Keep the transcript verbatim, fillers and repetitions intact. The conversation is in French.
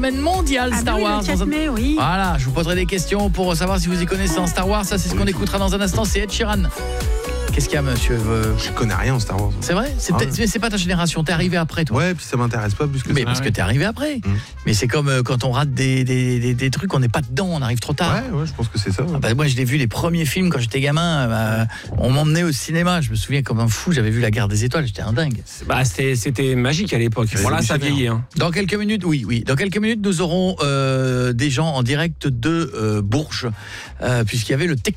semaine mondiale Ah Star oui, Wars. le quatre mai, oui. Voilà, je vous poserai des questions pour savoir si vous y connaissez en Star Wars. Ça, c'est ce qu'on écoutera dans un instant. C'est Ed Sheeran. Qu'est-ce qu'il y a, monsieur? Je connais rien en Star Wars. C'est vrai? C'est Ah peut-être- ouais. mais c'est pas ta génération. T'es arrivé après, toi. Ouais, puis ça m'intéresse pas plus que Mais ça. parce Ah que ouais. t'es arrivé après. Mmh. Mais c'est comme euh, quand on rate des, des, des, des trucs, on n'est pas dedans, on arrive trop tard. Ouais, ouais, je pense que c'est ça. Ouais. Ah bah, moi, je l'ai vu les premiers films quand j'étais gamin. Bah, on m'emmenait au cinéma. Je me souviens comme un fou. J'avais vu La Guerre des Étoiles. J'étais un dingue. Bah, c'était, c'était magique à l'époque. C'est Voilà, ça révolutionnaire. vieillit. Hein. Dans quelques minutes, oui, oui. Dans quelques minutes, nous aurons euh, des gens en direct de euh, Bourges, euh, puisqu'il y avait le